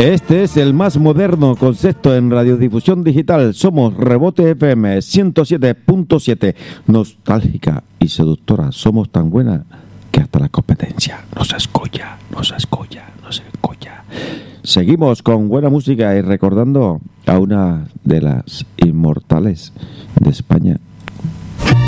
Este es el más moderno concepto en radiodifusión digital. Somos Rebote FM 107.7. Nostálgica y seductora. Somos tan buena que hasta la competencia nos escolla. Seguimos con buena música y recordando a una de las inmortales de España,